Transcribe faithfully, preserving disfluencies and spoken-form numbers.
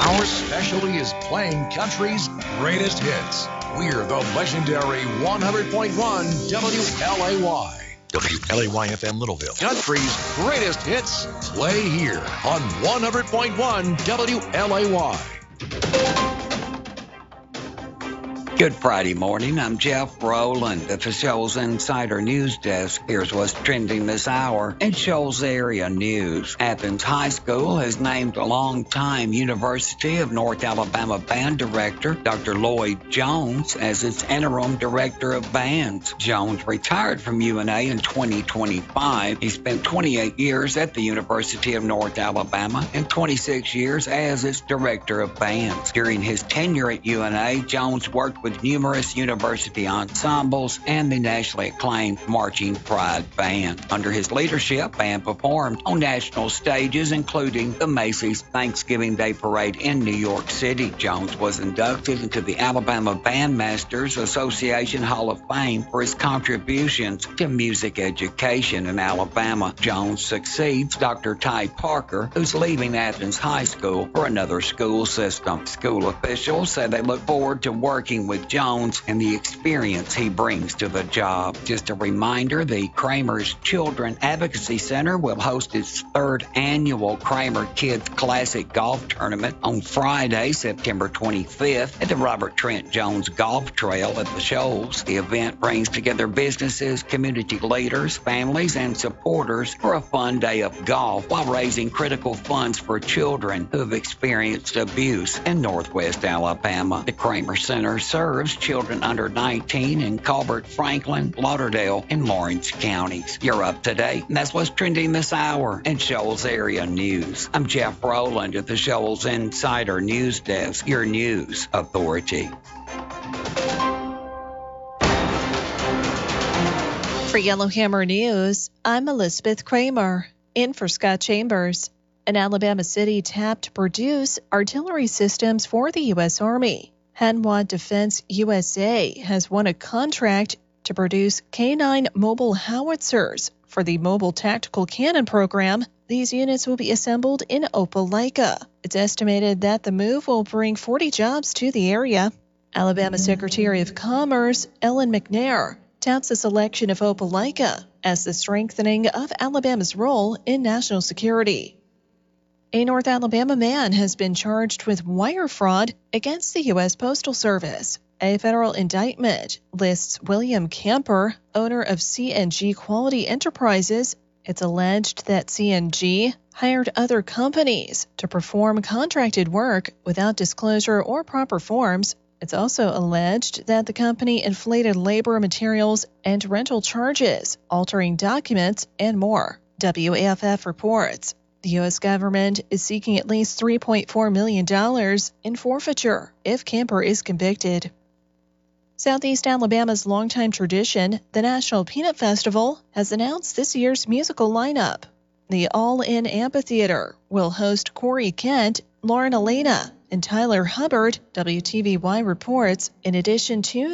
Our specialty is playing country's greatest hits. We're the legendary one hundred point one W L A Y. W L A Y F M Littleville. Country's greatest hits play here on one hundred point one W L A Y. Good Friday morning. I'm Jeff Rowland at the Shoals Insider News Desk. Here's what's trending this hour in Shoals area news. Athens High School has named a longtime University of North Alabama band director, Doctor Lloyd Jones, as its interim director of bands. Jones retired from U N A in twenty twenty-five. He spent twenty-eight years at the University of North Alabama and twenty-six years as its director of bands. During his tenure at U N A, Jones worked with numerous university ensembles and the nationally acclaimed Marching Pride Band. Under his leadership, band performed on national stages, including the Macy's Thanksgiving Day Parade in New York City. Jones was inducted into the Alabama Bandmasters Association Hall of Fame for his contributions to music education in Alabama. Jones succeeds Doctor Ty Parker, who's leaving Athens High School for another school system. School officials say they look forward to working with Jones and the experience he brings to the job. Just a reminder, the Kramer's Children Advocacy Center will host its third annual Kramer Kids Classic Golf Tournament on Friday, September twenty-fifth at the Robert Trent Jones Golf Trail at the Shoals. The event brings together businesses, community leaders, families, and supporters for a fun day of golf while raising critical funds for children who have experienced abuse in Northwest Alabama. The Kramer Center serves children under nineteen in Colbert, Franklin, Lauderdale, and Lawrence counties. You're up to date, and that's what's trending this hour in Shoals area news. I'm Jeff Rowland at the Shoals Insider News Desk, your news authority. For Yellowhammer News, I'm Elizabeth Kramer, in for Scott Chambers. An Alabama city tapped to produce artillery systems for the U S Army. Hanwha Defense U S A has won a contract to produce K nine mobile howitzers for the Mobile Tactical Cannon program. These units will be assembled in Opelika. It's estimated that the move will bring forty jobs to the area. Alabama Secretary of Commerce Ellen McNair touts the selection of Opelika as the strengthening of Alabama's role in national security. A North Alabama man has been charged with wire fraud against the U S Postal Service. A federal indictment lists William Camper, owner of C and G Quality Enterprises. It's alleged that C and G hired other companies to perform contracted work without disclosure or proper forms. It's also alleged that the company inflated labor, materials, and rental charges, altering documents, and more. W A F F reports the U S government is seeking at least three point four million dollars in forfeiture if Camper is convicted. Southeast Alabama's longtime tradition, the National Peanut Festival, has announced this year's musical lineup. The All-In Amphitheater will host Corey Kent, Lauren Elena, and Tyler Hubbard, W T V Y reports, in addition to